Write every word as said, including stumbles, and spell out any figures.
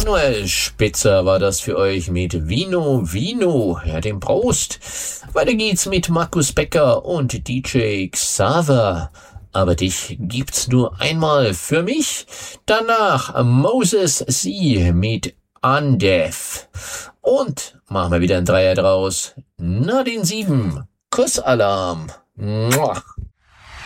Manuel Spitzer war das für euch mit Vino Vino, ja, dem Prost. Weiter geht's mit Markus Becker und D J Xaver. Aber dich gibt's nur einmal für mich. Danach Moses C. mit Undef. Und machen wir wieder ein Dreier draus. Na den sieben. Kussalarm. Mua.